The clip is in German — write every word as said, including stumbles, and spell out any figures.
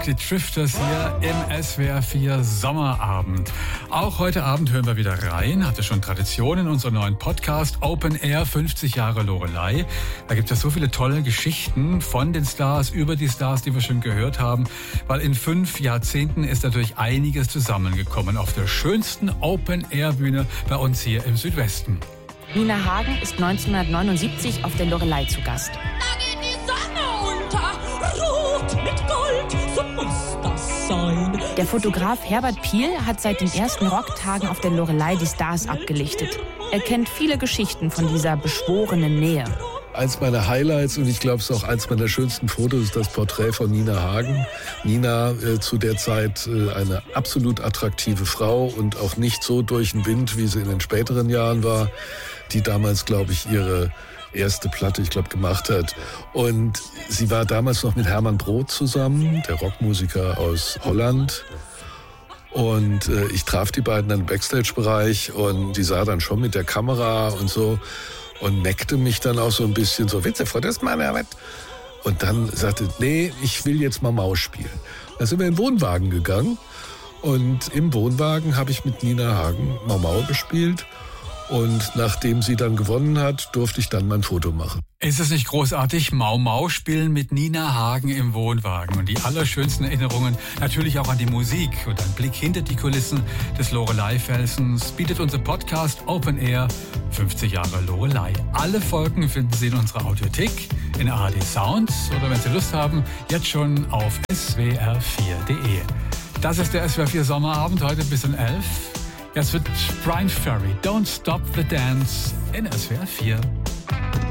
Die Drifters hier im S W R vier Sommerabend. Auch heute Abend hören wir wieder rein. Hatte schon Tradition in unserem neuen Podcast Open Air fünfzig Jahre Loreley. Da gibt es so viele tolle Geschichten von den Stars über die Stars, die wir schon gehört haben. Weil in fünf Jahrzehnten ist natürlich einiges zusammengekommen auf der schönsten Open Air Bühne bei uns hier im Südwesten. Nina Hagen ist neunzehnhundertneunundsiebzig auf der Loreley zu Gast. Da geht die Sonne unter, rot mit Gold, so muss das sein. Der Fotograf Herbert Piel hat seit den ersten Rocktagen auf der Loreley die Stars abgelichtet. Er kennt viele Geschichten von dieser beschworenen Nähe. Eins meiner Highlights, und ich glaube, es ist auch eins meiner schönsten Fotos, ist das Porträt von Nina Hagen. Nina, äh, zu der Zeit äh, eine absolut attraktive Frau und auch nicht so durch den Wind, wie sie in den späteren Jahren war, die damals, glaube ich, ihre erste Platte, ich glaube, gemacht hat. Und sie war damals noch mit Hermann Brodt zusammen, der Rockmusiker aus Holland. Und äh, ich traf die beiden dann im Backstage-Bereich und die sah dann schon mit der Kamera und so und neckte mich dann auch so ein bisschen so, Witze, Frau Dessmann, und dann sagte, nee, ich will jetzt mal Maus spielen. Da sind wir in den Wohnwagen gegangen und im Wohnwagen habe ich mit Nina Hagen Mau Mau gespielt. Und nachdem sie dann gewonnen hat, durfte ich dann mein Foto machen. Ist es nicht großartig? Mau Mau spielen mit Nina Hagen im Wohnwagen. Und die allerschönsten Erinnerungen natürlich auch an die Musik und ein Blick hinter die Kulissen des Loreley-Felsens bietet unser Podcast Open Air fünfzig Jahre Loreley. Alle Folgen finden Sie in unserer Audiothek, in A R D Sound oder wenn Sie Lust haben, jetzt schon auf S W R vier Punkt de. Das ist der S W R vier Sommerabend, heute bis um elf. Jetzt wird Bryan Ferry, Don't Stop the Dance in S W R vier.